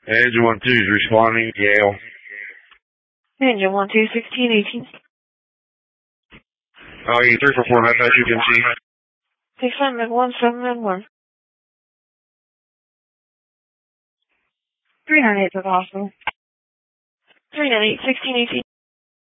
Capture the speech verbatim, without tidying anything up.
Engine one two is responding, Yale. Engine one two, sixteen eighteen. Oh, you three four four, nine nine two, M C. Six seven one seven nine one. Three nine eight to the hospital. Three nine eight, sixteen eighteen.